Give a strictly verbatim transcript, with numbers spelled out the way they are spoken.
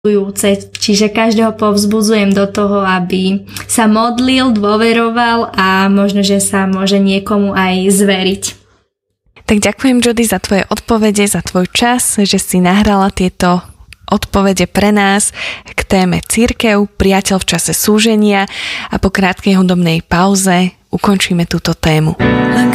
Čiže každého povzbudzujem do toho, aby sa modlil, dôveroval a možno, že sa môže niekomu aj zveriť. Tak ďakujem, Jody, za tvoje odpovede, za tvoj čas, že si nahrala tieto odpovede pre nás k téme cirkev, priateľ v čase súženia, a po krátkej hudobnej pauze ukončíme túto tému.